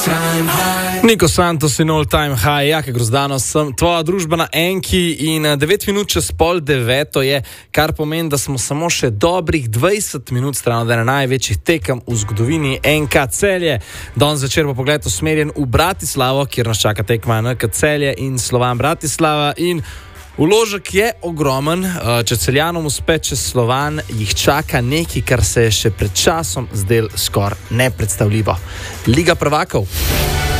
Niko Santos in All Time High, Jake Grozdano sem, tvoja družba na Enki in 9 minut čez 8:30 je, kar pomeni, da smo samo še dobrih 20 minut stran od ene največjih tekem v zgodovini NK Celje. Danes zvečer bo pogled usmerjen v Bratislavo, kjer nas čaka tekma NK Celje in Slovan Bratislava in vložek je ogromen. Če Celjanom uspe čez Slovan, jih čaka nekaj, kar se je še pred časom zdel skoraj nepredstavljivo. Liga prvakov.